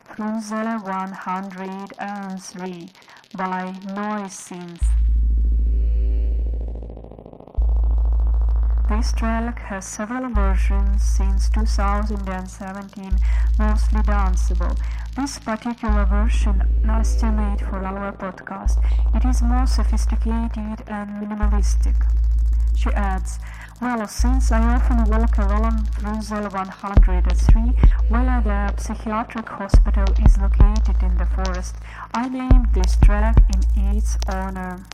Frunzele 103 by Noise Synth. This track has several versions since 2017, mostly danceable. This particular version estimate for our podcast. It is more sophisticated and minimalistic. She adds, well, since I often walk along Frunzele 103, where the psychiatric hospital is located in the forest, I named this track in its honor.